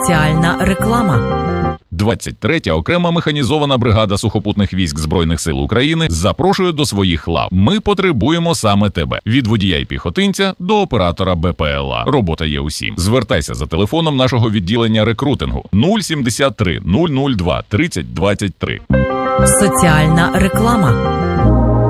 Соціальна реклама. 23-я окрема механізована бригада сухопутних військ Збройних сил України запрошує до своїх лав. Ми потребуємо саме тебе. Від водія і піхотинця до оператора БПЛА. Робота є усім. Звертайся за телефоном нашого відділення рекрутингу 073 002 30 23. Соціальна реклама.